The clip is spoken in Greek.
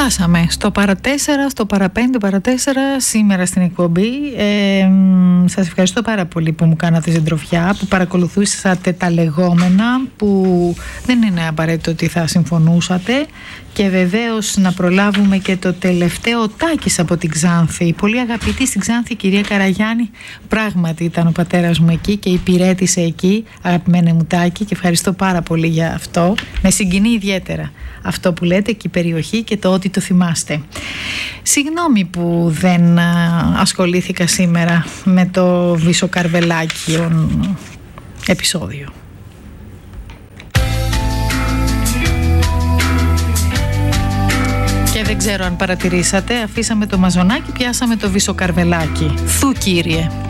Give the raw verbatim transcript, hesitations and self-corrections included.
Φτάσαμε στο παρατέσσερα, στο παραπέντε, παρατέσσερα σήμερα στην εκπομπή. Ε, σας ευχαριστώ πάρα πολύ που μου κάνατε συντροφιά, που παρακολουθούσατε τα λεγόμενα, που δεν είναι απαραίτητο ότι θα συμφωνούσατε. Και βεβαίως να προλάβουμε και το τελευταίο Τάκης από την Ξάνθη. Πολύ αγαπητή στην Ξάνθη κυρία Καραγιάννη. Πράγματι ήταν ο πατέρας μου εκεί και υπηρέτησε εκεί, αγαπημένη μου Τάκη, και ευχαριστώ πάρα πολύ για αυτό. Με συγκινεί ιδιαίτερα αυτό που λέτε και η περιοχή και το ότι το θυμάστε. Συγγνώμη που δεν ασχολήθηκα σήμερα με το Βυσοκαρβελάκιο επεισόδιο. Και δεν ξέρω αν παρατηρήσατε, αφήσαμε το μαζονάκι, πιάσαμε το Βυσοκαρβελάκι. Θου κύριε.